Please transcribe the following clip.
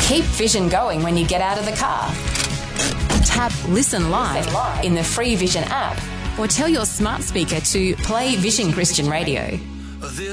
Keep Vision going when you get out of the car. Tap Listen Live in the free Vision app or tell your smart speaker to play Vision Christian Radio.